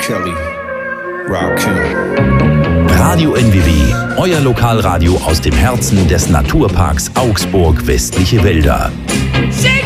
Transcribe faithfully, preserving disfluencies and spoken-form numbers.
Kelly, Rakim. Radio N W W, euer Lokalradio aus dem Herzen des Naturparks Augsburg Westliche Wälder.